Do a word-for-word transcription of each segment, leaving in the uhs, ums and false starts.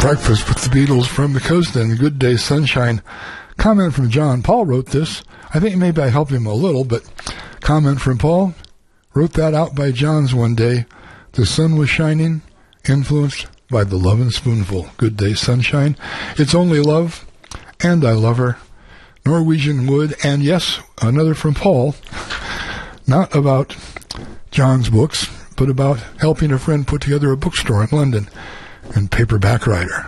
Breakfast with the Beatles from the coast and Good Day Sunshine. Comment from John. Paul wrote this. I think maybe I helped him a little, but comment from Paul. Wrote that out by John's one day. The sun was shining, influenced by the Lovin' Spoonful. Good Day Sunshine. It's only love, and I love her. Norwegian Wood, and yes, another from Paul. Not about John's books, but about helping a friend put together a bookstore in London. And Paperback Writer.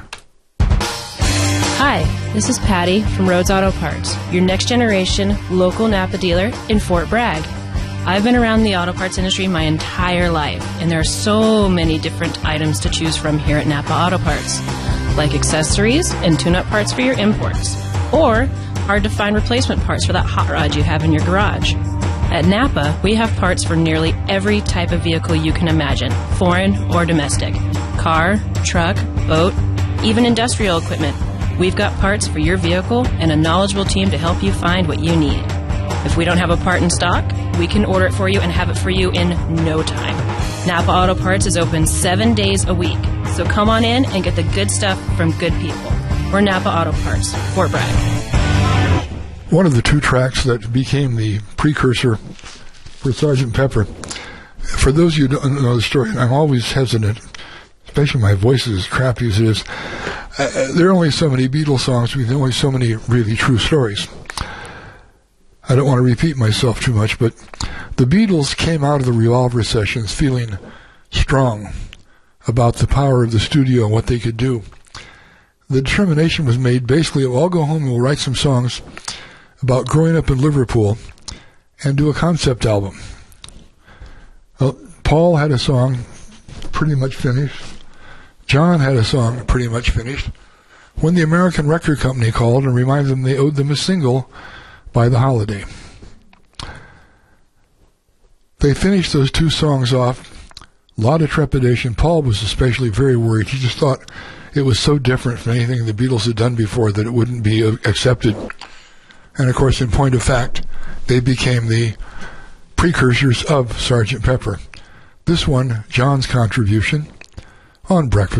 Hi, this is Patty from Rhodes Auto Parts, your next generation local Napa dealer in Fort Bragg. I've been around the auto parts industry my entire life, and there are so many different items to choose from here at Napa Auto Parts, like accessories and tune-up parts for your imports, or hard-to-find replacement parts for that hot rod you have in your garage. At Napa, we have parts for nearly every type of vehicle you can imagine, foreign or domestic. Car, truck, boat, even industrial equipment. We've got parts for your vehicle and a knowledgeable team to help you find what you need. If we don't have a part in stock, we can order it for you and have it for you in no time. Napa Auto Parts is open seven days a week, so come on in and get the good stuff from good people. We're Napa Auto Parts, Fort Bragg. One of the two tracks that became the precursor for Sergeant Pepper. For those of you who don't know the story, I'm always hesitant, especially my voice is as crappy as it is. Uh, there are only so many Beatles songs with only so many really true stories. I don't want to repeat myself too much, but the Beatles came out of the Revolver sessions feeling strong about the power of the studio and what they could do. The determination was made basically, well, I'll go home and we'll write some songs about growing up in Liverpool and do a concept album. Well, Paul had a song pretty much finished. John had a song pretty much finished when the American record company called and reminded them they owed them a single by the holiday. They finished those two songs off. A lot of trepidation. Paul was especially very worried. He just thought it was so different from anything the Beatles had done before that it wouldn't be accepted. And, of course, in point of fact, they became the precursors of Sergeant Pepper. This one, John's contribution on Breakfast